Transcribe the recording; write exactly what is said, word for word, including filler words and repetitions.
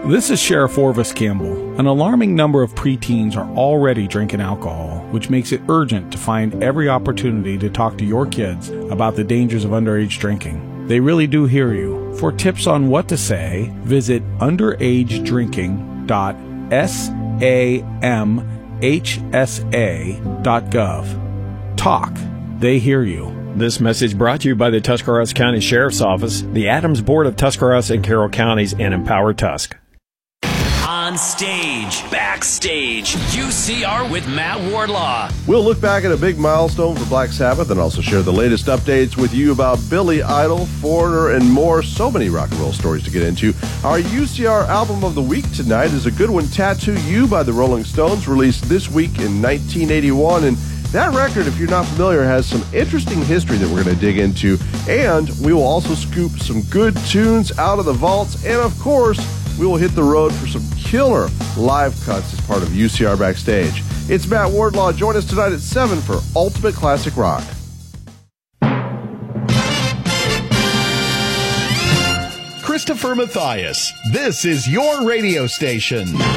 This is Sheriff Orvis Campbell. An alarming number of preteens are already drinking alcohol, which makes it urgent to find every opportunity to talk to your kids about the dangers of underage drinking. They really do hear you. For tips on what to say, visit underage drinking dot samhsa dot gov. Talk. They hear you. This message brought to you by the Tuscarawas County Sheriff's Office, the Adams Board of Tuscarawas and Carroll Counties, and Empower Tusk. On stage, backstage, U C R with Matt Wardlaw. We'll look back at a big milestone for Black Sabbath and also share the latest updates with you about Billy Idol, Foreigner, and more. So many rock and roll stories to get into. Our U C R album of the week tonight is a good one, Tattoo You by the Rolling Stones, released this week in nineteen eighty-one. And that record, if you're not familiar, has some interesting history that we're going to dig into. And we will also scoop some good tunes out of the vaults. And, of course, we will hit the road for some killer live cuts as part of U C R Backstage. It's Matt Wardlaw. Join us tonight at seven for Ultimate Classic Rock. Christopher Mathias, this is your radio station.